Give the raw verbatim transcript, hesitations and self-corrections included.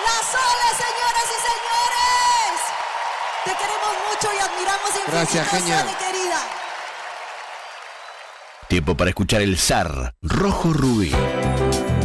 La Sole, señoras y señores. Te queremos mucho y admiramos infinito. Gracias, genial. Sole, querida. Tiempo para escuchar el zar Rojo Rubí.